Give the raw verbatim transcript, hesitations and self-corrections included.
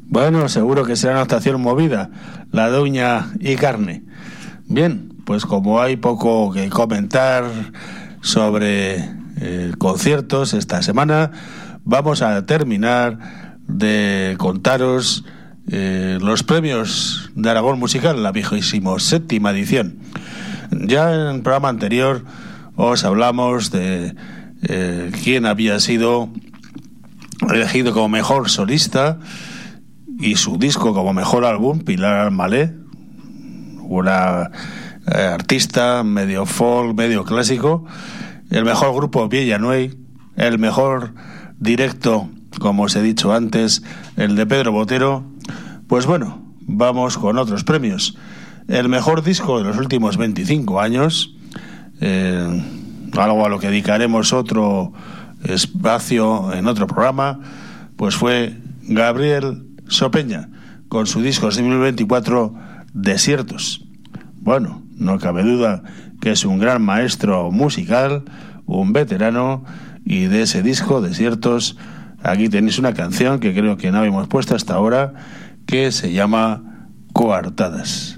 Bueno, seguro que será una actuación movida, la de uña y carne. Bien, pues como hay poco que comentar sobre eh, conciertos esta semana, vamos a terminar de contaros eh, los premios de Aragón Musical, la vigésimo séptima edición. Ya en el programa anterior os hablamos de eh, quién había sido elegido como mejor solista y su disco como mejor álbum, Pilar Malé, una eh, artista medio folk, medio clásico. El mejor grupo, Villanueva. El mejor directo, como os he dicho antes, el de Pedro Botero. Pues bueno, vamos con otros premios. El mejor disco de los últimos veinticinco años, eh, algo a lo que dedicaremos otro espacio en otro programa, pues fue Gabriel Sopeña, con su disco dos mil veinticuatro, Desiertos. Bueno, no cabe duda que es un gran maestro musical, un veterano, y de ese disco, Desiertos, aquí tenéis una canción que creo que no habíamos puesto hasta ahora, que se llama Coartadas.